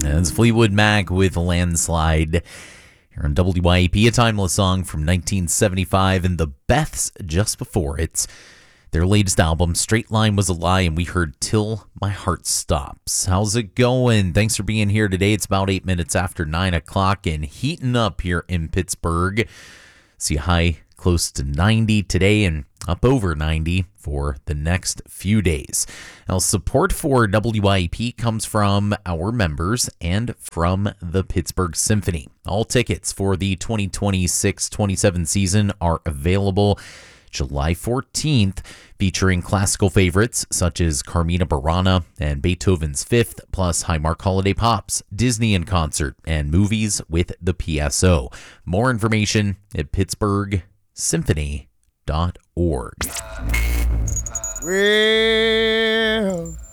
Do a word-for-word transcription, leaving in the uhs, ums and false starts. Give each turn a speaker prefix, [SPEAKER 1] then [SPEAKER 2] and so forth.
[SPEAKER 1] It's Fleetwood Mac with Landslide. Here on W Y A P, a timeless song from nineteen seventy-five, and the Beths just before it. Their latest album, Straight Line Was a Lie, and we heard Till My Heart Stops. How's it going? Thanks for being here today. It's about eight minutes after nine o'clock and heating up here in Pittsburgh. See a high close to ninety today and up over ninety for the next few days. Now, support for W Y A P comes from our members and from the Pittsburgh Symphony. All tickets for the twenty twenty-six twenty-seven season are available July fourteenth, featuring classical favorites such as Carmina Burana and Beethoven's Fifth, plus Highmark Holiday Pops, Disney in Concert, and movies with the P S O. More information at pittsburgh symphony dot org.
[SPEAKER 2] Well,